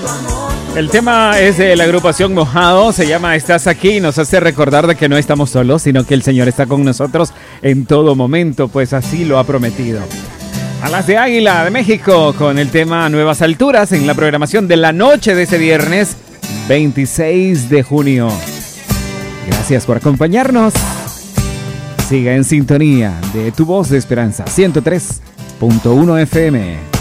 El tema es de la agrupación Mojado, se llama Estás aquí y nos hace recordar de que no estamos solos, sino que el Señor está con nosotros en todo momento, pues así lo ha prometido. Alas de Águila de México con el tema Nuevas Alturas en la programación de la noche de ese viernes 26 de junio. Gracias por acompañarnos. Siga en sintonía de Tu Voz de Esperanza 103.1 FM.